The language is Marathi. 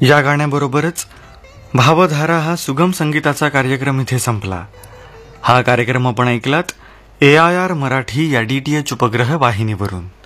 या गाण्याबरोबरच भावधारा हा सुगम संगीताचा कार्यक्रम इथे संपला. हा कार्यक्रम आपण ऐकलात AIR मराठी या DTH उपग्रह वाहिनीवरून.